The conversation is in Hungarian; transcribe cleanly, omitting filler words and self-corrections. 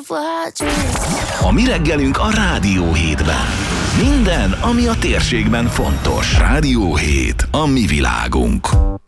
for hot drinks. A mi reggelünk a Rádió 7-ben. Minden, ami a térségben fontos. Rádió 7, a mi világunk.